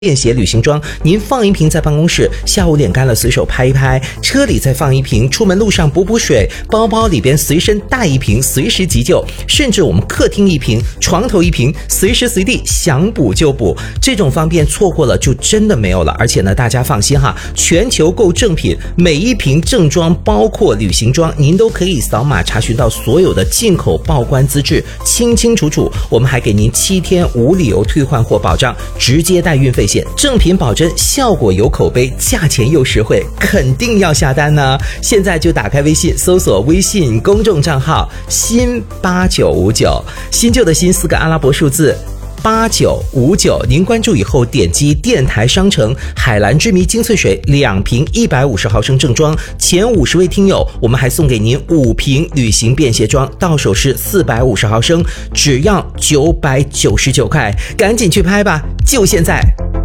便携旅行装，您放一瓶在办公室，下午脸干了随手拍一拍，车里再放一瓶，出门路上补水，包包里边随身带一瓶，随时急救，甚至我们客厅一瓶，床头一瓶，随时随地想补就补，这种方便错过了就真的没有了。而且呢，大家放心哈，全球购正品，每一瓶正装包括旅行装，您都可以扫码查询到所有的进口报关资质，清清楚楚。我们还给您7天无理由退换货保障，直接带运费。正品保真，效果有口碑，价钱又实惠，肯定要下单呢。现在就打开微信，搜索微信公众账号新8959，新旧的新4个阿拉伯数字8959，您关注以后点击电台商城海蓝之谜精粹水2瓶150毫升正装，前50位听友我们还送给您5瓶旅行便携装，到手是450毫升，只要999块，赶紧去拍吧，就现在。